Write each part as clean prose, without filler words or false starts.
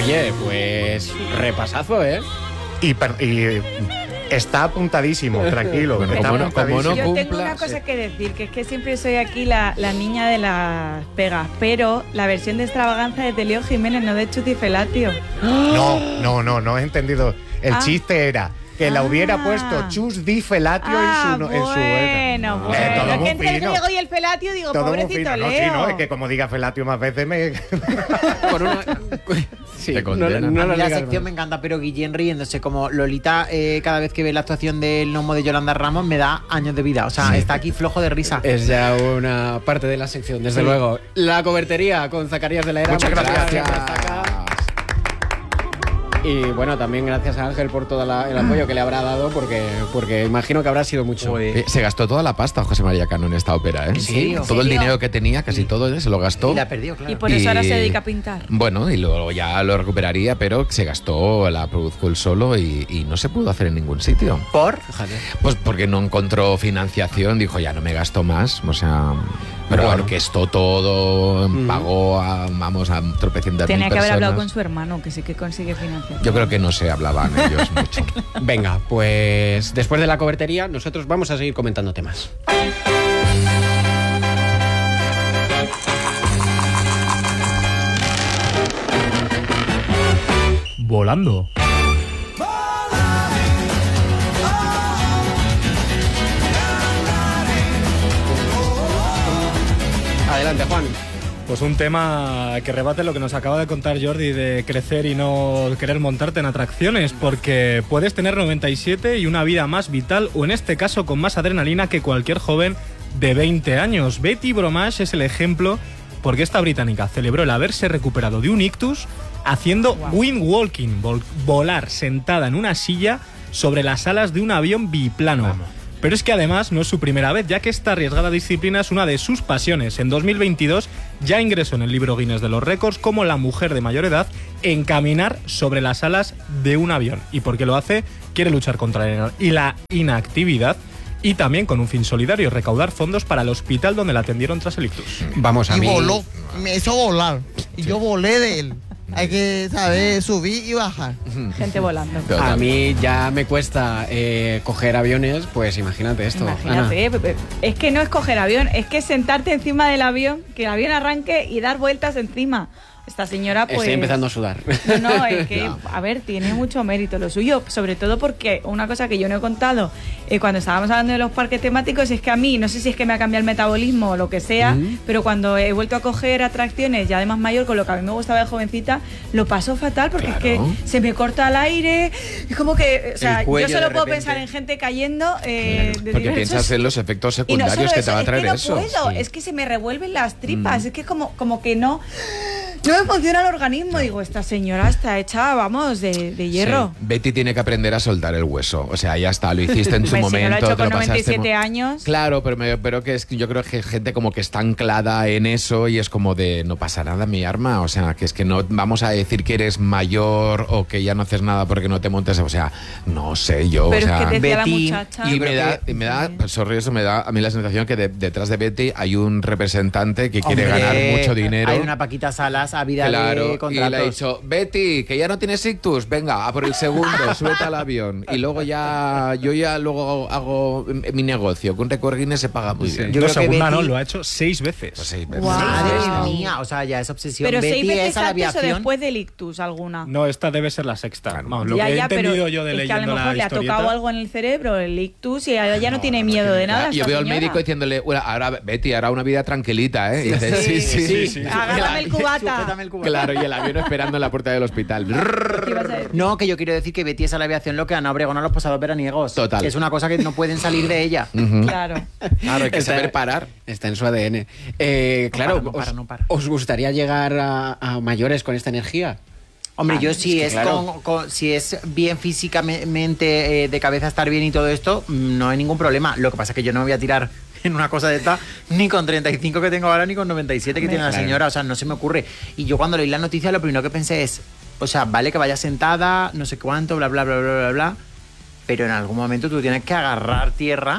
Oye, pues repasazo, ¿eh? Y está apuntadísimo, tranquilo. Bueno, está apuntadísimo. Yo tengo una cosa que decir, que es que siempre soy aquí la niña de las pegas, pero la versión de Extravaganza de Leo Jiménez, no de Chus Di Felatio. No he entendido. El chiste era que la hubiera puesto Chus Di Felatio en su... Bueno. Es que entre el griego y el felatio digo, todo pobrecito Leo. No, sí, no, es que como diga felatio más veces me... Por una... Sí, te condenan. no a mí la digas sección más. me encanta, pero Guillén riéndose como Lolita, cada vez que ve la actuación del gnomo de Yolanda Ramos me da años de vida. O sea, está aquí flojo de risa. Es ya una parte de la sección, desde luego. La cobertería con Zacarías de la Era. Muchas gracias. Y bueno, también gracias a Ángel por todo el apoyo que le habrá dado, porque imagino que habrá sido mucho. Se gastó toda la pasta José María Cano en esta ópera, ¿eh? ¿En serio? Todo el dinero que tenía, casi todo, se lo gastó. Y la perdió, claro. Y por eso ahora se dedica a pintar. Bueno, y luego ya lo recuperaría, pero se gastó, la produjo él solo y no se pudo hacer en ningún sitio. ¿Por? Pues porque no encontró financiación, dijo ya no me gasto más, o sea... Pero bueno, orquestó todo, pagó a tropecientas mil Tenía que haber personas. hablado con su hermano, que sí que consigue financiación. Yo creo que no se hablaban ellos mucho. Venga, pues después de la cobertería, nosotros vamos a seguir comentando temas. Volando. Adelante, Juan. Pues un tema que rebate lo que nos acaba de contar Jordi de crecer y no querer montarte en atracciones, porque puedes tener 97 y una vida más vital, o en este caso con más adrenalina que cualquier joven de 20 años. Betty Bromage es el ejemplo, porque esta británica celebró el haberse recuperado de un ictus haciendo wind walking, volar sentada en una silla sobre las alas de un avión biplano. Pero es que además no es su primera vez, ya que esta arriesgada disciplina es una de sus pasiones. En 2022 ya ingresó en el libro Guinness de los récords como la mujer de mayor edad en caminar sobre las alas de un avión. ¿Y por qué lo hace? Quiere luchar contra la inactividad y también con un fin solidario, recaudar fondos para el hospital donde la atendieron tras el ictus. Vamos a Y mí. voló, me hizo volar. Y yo volé de él. Hay que saber subir y bajar. Gente volando. A mí ya me cuesta coger aviones, pues imagínate esto. Imagínate, es que no es coger avión, es que sentarte encima del avión, que el avión arranque y dar vueltas encima. Esta señora, pues... Estoy empezando a sudar. No, es que, a ver, tiene mucho mérito lo suyo, sobre todo porque una cosa que yo no he contado cuando estábamos hablando de los parques temáticos es que a mí, no sé si es que me ha cambiado el metabolismo o lo que sea, pero cuando he vuelto a coger atracciones ya de más mayor, con lo que a mí me gustaba de jovencita, lo paso fatal porque es que se me corta el aire, es como que, o sea, yo solo puedo pensar en gente cayendo porque piensas en los efectos secundarios que te va a traer eso. Es que se me revuelven las tripas, es que como que no me funciona el organismo. Digo, esta señora está hecha, vamos, de hierro. Sí. Betty tiene que aprender a soltar el hueso. O sea, ya está, lo hiciste en su momento. Si no lo ha hecho con te lo 97 años. Claro, pero que es que yo creo que hay gente como que está anclada en eso y es como de no pasa nada, mi arma. O sea, que es que no vamos a decir que eres mayor o que ya no haces nada porque no te montes. O sea, no sé yo. Pero o sea, es que decía Betty, la muchacha. y me da, sorry, eso me da a mí la sensación que detrás de Betty hay un representante que quiere ganar mucho dinero. Hay una Paquita Salas a vida Claro, de y contratos. le ha dicho, Betty, que ya no tienes ictus, venga, a por el segundo, súbete al avión. Y luego yo luego hago mi negocio, que un récord Guinness se paga muy bien. Yo creo que Betty... no, lo ha hecho 6 veces. Pues 6 veces. Wow. Madre mía, o sea, ya es obsesión. Pero Betty 6 veces es a la antes o aviación. después del ictus alguna. No, esta debe ser la sexta. Vamos, lo que he pero entendido yo de es que a leyendo lo mejor la le ha historieta... tocado algo en el cerebro, el ictus, y ahora ya no tiene miedo de nada. Yo esta veo al señora. médico diciéndole, ahora Betty, ahora una vida tranquilita, ¿eh? Y dice, sí. Agárrame el cubata. Sujétame el cubata. Claro, y el avión esperando en la puerta del hospital. ¿Qué ibas a decir? No, que yo quiero decir que Betty es a la aviación lo que Ana Obregón a los pasados veraniegos. Total. Que es una cosa que no pueden salir de ella. Claro. Claro, hay que saber parar. Está en su ADN. Claro, no para. ¿Os gustaría llegar a mayores con esta energía? Hombre, yo si es es, que claro. si es bien físicamente, de cabeza estar bien y todo esto, no hay ningún problema. Lo que pasa es que yo no me voy a tirar en una cosa de esta ni con 35 que tengo ahora ni con 97 que tiene la señora. O sea, no se me ocurre. Y yo cuando leí la noticia lo primero que pensé es, o sea, vale que vaya sentada, no sé cuánto, bla, bla, bla, bla, bla, bla, pero en algún momento tú tienes que agarrar tierra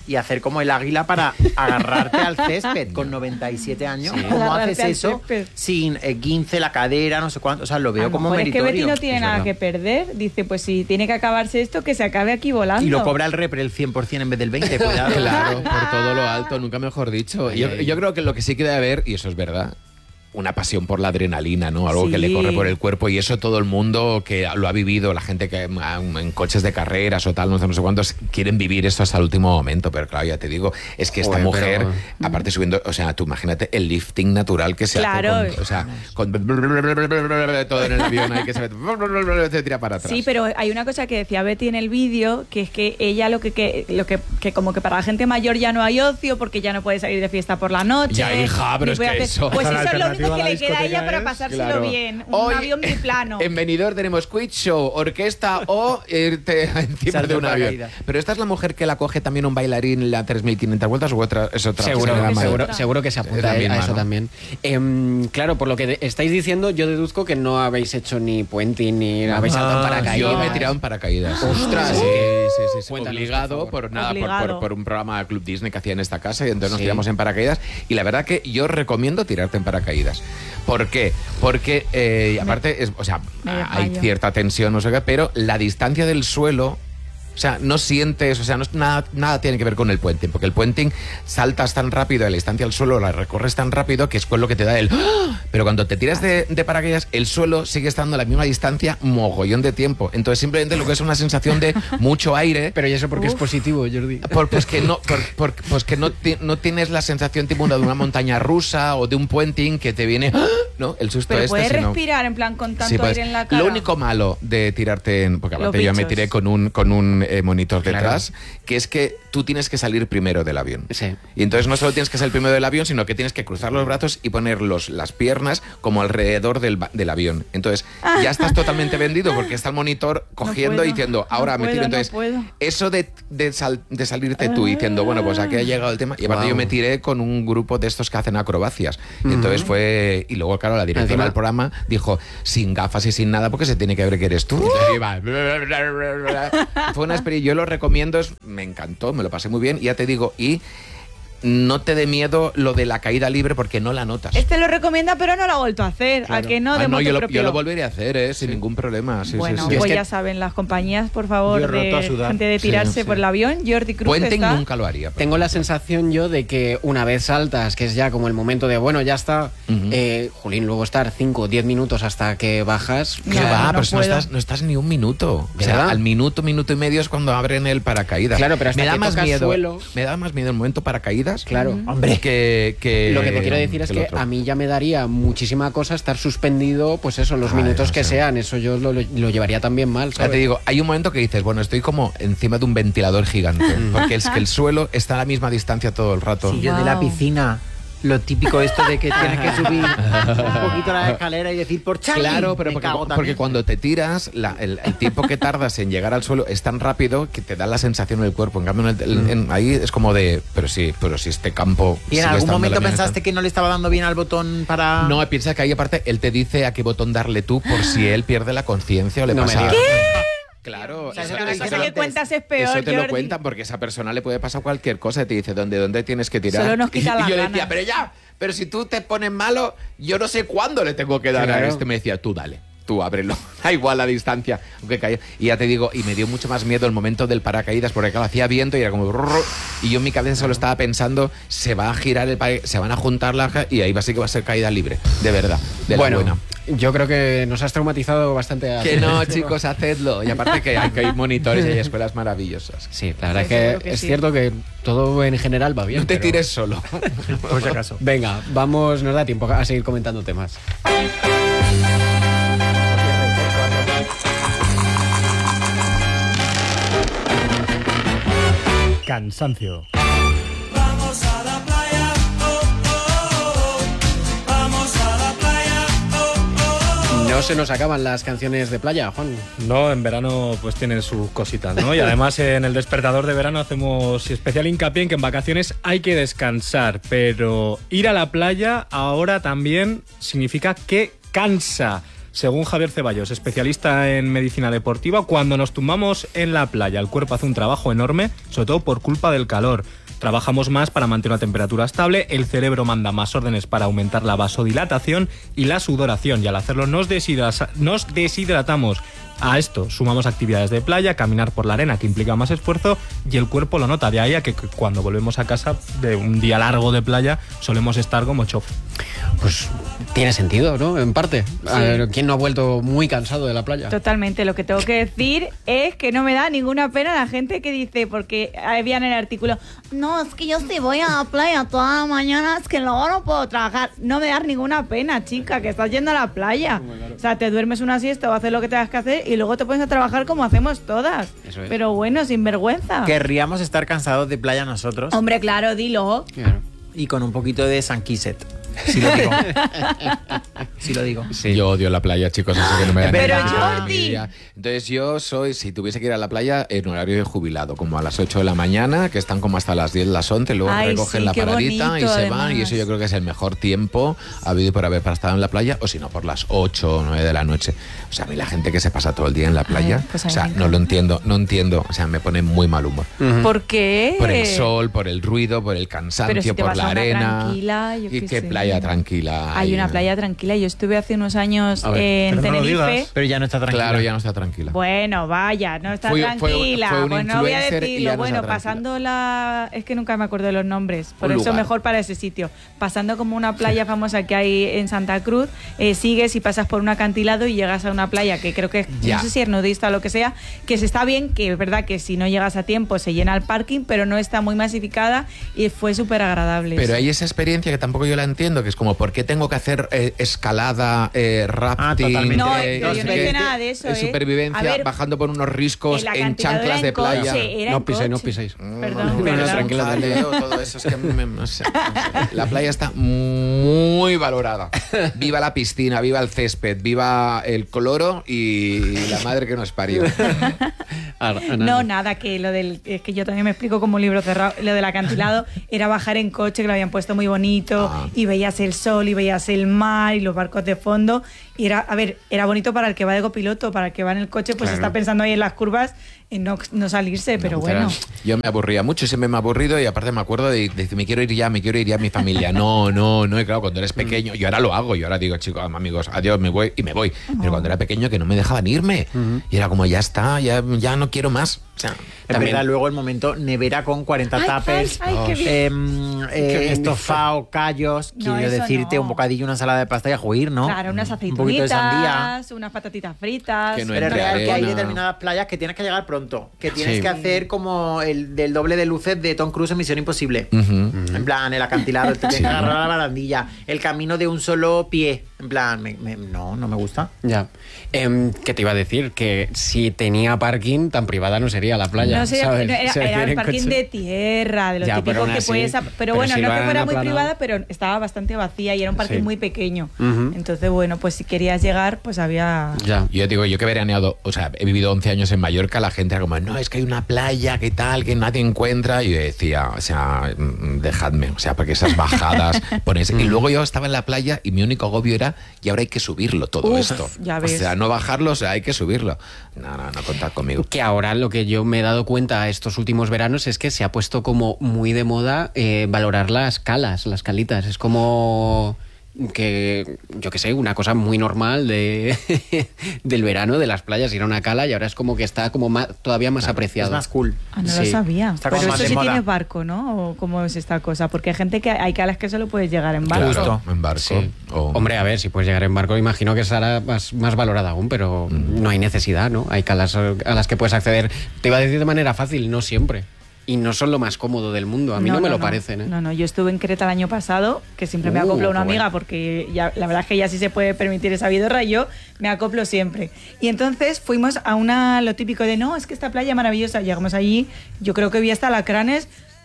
y hacer como el águila para agarrarte al césped con 97 años. Sí. ¿Cómo Agarrarte haces al eso césped. sin 15 la cadera, no sé cuánto? O sea, lo veo como Es que meritorio. Betty no tiene Es nada verdad. que perder. Dice, pues si tiene que acabarse esto, que se acabe aquí volando. Y lo cobra el repre el 100% en vez del 20%. Cuidado. Claro, por todo lo alto, nunca mejor dicho. Yo creo que lo que sí que debe haber, y eso es verdad, una pasión por la adrenalina, ¿no? Algo que le Sí. corre por el cuerpo y eso todo el mundo que lo ha vivido, la gente que en coches de carreras o tal, no sé cuántos, quieren vivir esto hasta el último momento, pero claro, ya te digo, es que esta Joder, mujer, pero- aparte subiendo, o sea, tú imagínate el lifting natural que se Claro. hace con, o sea, con todo en el avión ahí que se tira para atrás. Sí, pero hay una cosa que decía Betty en el vídeo, que es que ella lo que como que para la gente mayor ya no hay ocio porque ya no puede salir de fiesta por la noche. Ya, hija, pero ni es puede que hacer- eso- Pues La eso es lo alternativa único a que la le queda a ella discoteca para es- pasárselo Claro. bien. Un Hoy, avión biplano. En Benidorm tenemos quiz show, orquesta o irte encima Salto de un en avión. paracaídas. Pero esta es la mujer que la coge también un bailarín le da 3.500 vueltas o otra, es otra. Seguro, que se llama- seguro que se Es apunta la a misma, eso ¿no? también. Claro, por lo que estáis diciendo, yo deduzco que no habéis hecho ni puenting ni habéis saltado en paracaídas. Yo me he tirado en paracaídas. Ostras, sí, sí. Cuéntanos, Obligado por favor. por nada, Obligado. por un programa de Club Disney que hacía en esta casa y entonces nos Sí. tiramos en paracaídas. Y la verdad que yo recomiendo tirarte en paracaídas. ¿Por qué? Porque aparte, o sea, Me hay desmayo. cierta tensión, no sé qué, pero la distancia del suelo. O sea, no sientes, o sea, nada tiene que ver con el puenting, porque el puenting saltas tan rápido, la distancia al suelo la recorres tan rápido que es con lo que te da el... ¡Ah! Pero cuando te tiras de paracaídas, el suelo sigue estando a la misma distancia mogollón de tiempo. Entonces simplemente lo que es una sensación de mucho aire... Pero ¿y eso porque es positivo, Jordi? Pues que no tienes la sensación tipo de una montaña rusa o de un puenting que te viene, ¡ah! ¿no? El susto Pero este. puedes sino- respirar en plan con tanto Sí, pues, aire en la cara. Lo único malo de tirarte en... Porque Los aparte yo me bichos. tiré con un monitor Claro. detrás, que es que tú tienes que salir primero del avión. Sí. Y entonces no solo tienes que salir primero del avión, sino que tienes que cruzar los brazos y poner las piernas como alrededor del avión. Entonces ya estás totalmente vendido porque está el monitor cogiendo puedo, y diciendo, no ahora me puedo, tiro. no Entonces, puedo. eso de salirte tú diciendo, bueno, pues aquí ha llegado el tema. Y aparte Wow. yo me tiré con un grupo de estos que hacen acrobacias. Y entonces fue... Y luego, claro, la directora Encima- del programa dijo, sin gafas y sin nada, porque se tiene que ver que eres tú. Entonces iba... Fue una experiencia, yo lo recomiendo, me encantó, me lo pasé muy bien. Y ya te digo, y no te dé miedo lo de la caída libre porque no la notas. Este lo recomienda, pero no lo ha vuelto a hacer. ¿A que no? De motu yo propio. lo volveré a hacer, sin ningún problema. Sí, Bueno, sí, sí. pues Es que- ya saben, las compañías, por favor, Yo he roto a de sudar. gente de tirarse Sí. por el avión. Jordi Cruz Puenting está. nunca lo haría. pero- Tengo la sensación yo de que una vez saltas, que es ya como el momento de, bueno, ya está, Ujú. Jolín, luego estar 5 o 10 minutos hasta que bajas. ¿Qué No, va? no Pero si puedo. no estás ni un minuto. O sea, ¿Verdad? al minuto y medio es cuando abren el paracaídas. Claro, pero hasta me da que más tocas miedo. suelo- Me da más miedo el momento paracaídas. Claro. Hombre, Que Lo que te quiero decir es el que otro. a mí ya me daría muchísima cosa estar suspendido, pues eso, los Ay, minutos no que sé. sean. Eso yo lo llevaría también mal, Ya ¿sabes? te digo, hay un momento que dices, bueno, estoy como encima de un ventilador gigante. Porque es que el suelo está a la misma distancia todo el rato. y yo de la Wow. piscina, lo típico esto de que tienes que subir un poquito la escalera y decir por Charlie. Claro, pero Me porque, cago porque también. cuando te tiras, el tiempo que tardas en llegar al suelo es tan rápido que te da la sensación en el cuerpo. En cambio, ahí es como de, pero sí este campo... ¿Y en sigue algún estando momento la misma pensaste distancia. que no le estaba dando bien al botón para...? No, piensa que ahí aparte él te dice a qué botón darle tú por si él pierde la conciencia o le No me pasa... digas. Claro, O sea, eso- eso te lo eso- dicen Eso que antes. cuentas es peor, eso te lo Jordi. cuentan porque a esa persona le puede pasar cualquier cosa y te dice ¿dónde tienes que tirar? Solo nos quita y las yo le ganas. decía, pero si tú te pones malo, yo no sé cuándo le tengo que dar Claro. a este. Me decía, tú dale, tú ábrelo, da igual la distancia, aunque caiga. Y ya te digo, y me dio mucho más miedo el momento del paracaídas porque claro, hacía viento y era como... Y yo en mi cabeza solo estaba pensando, se va a girar el paracaídas, se van a juntar y ahí sí que va a ser caída libre, de verdad, de la bueno, buena. yo creo que nos has traumatizado bastante. Que no, chicos, hacedlo. Y aparte que hay monitores y hay escuelas maravillosas. Sí, la verdad Sí, es seguro que que es sí. cierto que todo en general va bien. No te pero- tires solo. Por si acaso. Venga, vamos, nos da tiempo a seguir comentando temas. Cansancio. Vamos a la playa, oh, oh, oh. Vamos a la playa, oh, oh, oh. No se nos acaban las canciones de playa, Juan. No, en verano pues tienen sus cositas, ¿no? Y además en el despertador de verano hacemos especial hincapié en que en vacaciones hay que descansar, pero ir a la playa ahora también significa que cansa. Según Javier Ceballos, especialista en medicina deportiva, cuando nos tumbamos en la playa, el cuerpo hace un trabajo enorme, sobre todo por culpa del calor. Trabajamos más para mantener una temperatura estable, el cerebro manda más órdenes para aumentar la vasodilatación y la sudoración, y al hacerlo nos deshidratamos. A esto sumamos actividades de playa, caminar por la arena, que implica más esfuerzo, y el cuerpo lo nota. De ahí a que cuando volvemos a casa de un día largo de playa solemos estar como chof. Pues tiene sentido, ¿no? En parte. A ver, ¿quién no ha vuelto muy cansado de la playa? Totalmente. Lo que tengo que decir es que no me da ninguna pena la gente que dice, porque había en el artículo, no, es que yo si voy a la playa toda la mañana, es que luego no puedo trabajar. No me da ninguna pena, chica, que estás yendo a la playa. O sea, te duermes una siesta o haces lo que tengas que hacer y luego te pones a trabajar como hacemos todas. Eso es. Pero bueno, sin vergüenza. Querríamos estar cansados de playa nosotros. Hombre, claro, dilo. Claro. Y con un poquito de San Quiset. Sí lo digo. Sí lo digo. Sí. Yo odio la playa, chicos, así que no me da Pero ninguna Jordi. envidia. Entonces yo soy, si tuviese que ir a la playa, en horario de jubilado, como a las 8 de la mañana, que están como hasta las 10, las 11, luego Ay, recogen sí, la qué paradita bonito, y se además. van, y eso yo creo que es el mejor tiempo habido y por haber para estar en la playa, o si no, por las 8 o 9 de la noche. O sea, a mí la gente que se pasa todo el día en la playa, pues a o mí sea, me no lo entiendo, o sea, me pone muy mal humor. ¿Por qué? Por el sol, por el ruido, por el Pero cansancio, si te por vas la a una arena. tranquila, yo ¿Y qué qué sé. playa tranquila? Hay una playa tranquila. Yo estuve hace unos años A ver, en pero no lo Tenerife. digas. Pero ya no está tranquila. Claro, ya no está tranquila. Bueno, vaya, no está Fue tranquila. un Pues no voy a influencer y ya decirlo. no Bueno, está pasando la... Es que nunca me acuerdo de los nombres. Por Un eso lugar. mejor para ese sitio. Pasando como una playa famosa que hay en Santa Cruz, sigues y pasas por un acantilado y llegas a una playa que creo que, Ya. no sé si es nudista o lo que sea, que se está bien, que es verdad que si no llegas a tiempo se llena el parking, pero no está muy masificada y fue súper agradable. Pero hay esa experiencia que tampoco yo la entiendo, que es como, ¿por qué tengo que hacer escalada, rafting? totalmente. No, sé pero yo no qué, hice nada de eso, supervivencia, A ver, bajando por unos riscos el en acantilado chanclas era de en playa. coche, era No en piséis, no coche. piséis. Perdón, No, perdón. tranquilo, jaleo, todo eso es que no sé. La playa está muy valorada. Viva la piscina, viva el césped, viva el cloro y la madre que nos parió. No, nada, que es que yo también me explico como un libro cerrado. Lo del acantilado era bajar en coche, que lo habían puesto muy bonito, y veías el sol, y veías el mar, y los barcos de fondo. Y era bonito para el que va de copiloto, para el que va en el coche, pues Claro. está pensando ahí en las curvas, en no salirse, pero bueno. Yo me aburría mucho, siempre me he aburrido y aparte me acuerdo de decir, me quiero ir ya, mi familia. No, y claro, cuando eres pequeño, yo ahora lo hago, yo ahora digo, chicos, amigos, adiós, me voy y me voy. Pero cuando era pequeño que no me dejaban irme. Y era como, ya está, ya no quiero más. O sea, Es verdad, luego el momento nevera con 40 tapers, ay, qué bien. estofado, callos, No, quiero eso decirte, no. un bocadillo, una ensalada de pasta y a juir, ¿no? Claro, unas Un poquito de sandía. aceitunitas, unas patatitas fritas. Que no Pero es entre real que hay arena. determinadas playas que tienes que llegar pronto, que tienes Sí. que hacer como el del doble de luces de Tom Cruise en Misión Imposible. En plan, el acantilado, te tienes que agarrar a la barandilla, el camino de un solo pie. En plan, no me gusta. Ya. ¿Qué te iba a decir? Que si tenía parking, tan privada no sería la playa. No sé, ¿sabes? no, O sea, era ir el en parking coche. de tierra, de lo Ya, típico pero aún que así, puedes... Pero pero bueno, si no lo que han fuera muy aplanado. privada, pero estaba bastante vacía y era un parking Sí. muy pequeño. Ujú. Entonces, bueno, pues si querías llegar, pues había... Ya. yo digo, yo que he veraneado, o sea, he vivido 11 años en Mallorca, la gente era como, no, es que hay una playa, que tal, que nadie encuentra. Y yo decía, o sea, dejadme, o sea, porque esas bajadas, ponéis. Y luego yo estaba en la playa y mi único agobio era, y ahora hay que subirlo todo Uf, esto. ya O ves. sea, no bajarlo, o sea, hay que subirlo. No contad conmigo. Que ahora lo que yo me he dado cuenta estos últimos veranos es que se ha puesto como muy de moda valorar las calas, las calitas. Es como que, yo qué sé, una cosa muy normal del verano, de las playas, ir a una cala, y ahora es como que está como todavía más apreciado. Es más cool. Ah, no Sí. lo sabía. Está Pero como más eso de sí moda. tienes barco, ¿no? ¿O cómo es esta cosa? Porque hay gente que hay calas que solo puedes llegar en barco. Claro, en barco. Sí. O- Hombre, a ver, si puedes llegar en barco, imagino que será más valorada aún, pero no hay necesidad, ¿no? Hay calas a las que puedes acceder, te iba a decir de manera fácil, no siempre. Y no son lo más cómodo del mundo, a mí no me lo parecen, ¿eh? No, yo estuve en Creta el año pasado, que siempre me acoplo a una qué amiga, bueno. porque ya, la verdad es que ya sí se puede permitir esa vidorra y yo me acoplo siempre. Y entonces fuimos a lo típico de, no, es que esta playa es maravillosa. Llegamos allí, yo creo que vi hasta alacranes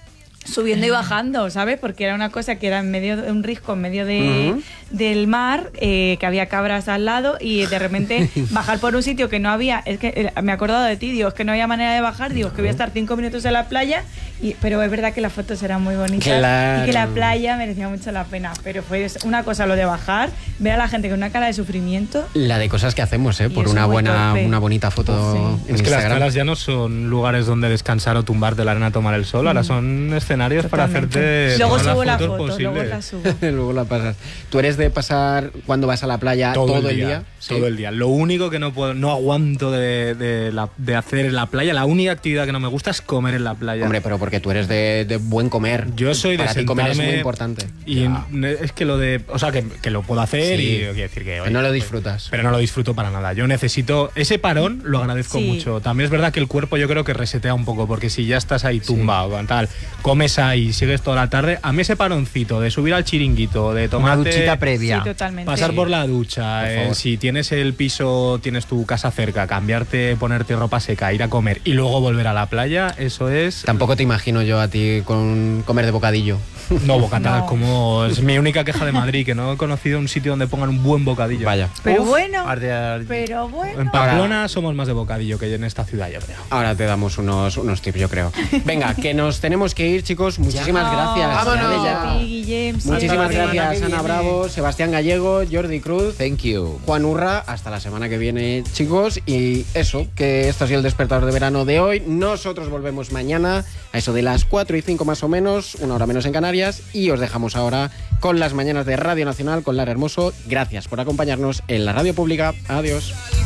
subiendo y bajando, ¿sabes? Porque era una cosa que era en medio de un risco, en medio del mar, que había cabras al lado y de repente bajar por un sitio que no había, es que me he acordado de ti, digo, es que no había manera de bajar, digo, que voy a estar 5 minutos en la playa, pero es verdad que las fotos eran muy bonitas y que la playa merecía mucho la pena, pero fue una cosa lo de bajar, ver a la gente con una cara de sufrimiento. La de cosas que hacemos, por una bonita foto en Es que las Instagram. calas ya no son lugares donde descansar o tumbarte en la arena a tomar el sol, ahora son escenarios para hacerte luego todas subo la las fotos foto, posibles. luego la subo. Luego la pasas. ¿Tú eres de pasar cuando vas a la playa todo el día? ¿Sí? Todo el día. Lo único que no aguanto de hacer en la playa, la única actividad que no me gusta es comer en la playa. Hombre, pero porque tú eres de buen comer. Yo soy Para de ti comer es sentarme muy importante. Y es que lo de... O sea, que lo puedo hacer Sí. y quiero decir que... Que no lo disfrutas. Pero no lo disfruto para nada. Yo necesito... Ese parón lo agradezco Sí. mucho. También es verdad que el cuerpo yo creo que resetea un poco, porque si ya estás ahí tumbado, tal, comes ahí, sigues toda la tarde, a mí ese paroncito de subir al chiringuito, de Una tomarte... duchita previa. Sí, totalmente. Pasar por la ducha, Por favor. si tienes el piso, tienes tu casa cerca, cambiarte, ponerte ropa seca, ir a comer y luego volver a la playa, eso es... Tampoco te imagino yo a ti con comer de bocadillo. No, bocata, No. como es mi única queja de Madrid, que no he conocido un sitio donde pongan un buen bocadillo. Vaya. Pero Uf, bueno, arde. pero bueno. En Pamplona somos más de bocadillo que en esta ciudad, yo creo. Ahora te damos unos tips, yo creo. Venga, que nos tenemos que ir, chicos. Muchísimas gracias. Vámonos. Ya. A ti, Guillem, Muchísimas Hasta la semana gracias, que Ana viene. Bravo, Sebastián Gallego, Jordi Cruz, Thank you. Juan Urra. Hasta la semana que viene, chicos. Y eso, que esto ha sido el despertador de verano de hoy. Nosotros volvemos mañana a eso de las 4:05 más o menos, 1 hora menos en Canarias. Y os dejamos ahora con las mañanas de Radio Nacional con Lara Hermoso. Gracias por acompañarnos en la radio pública. Adiós.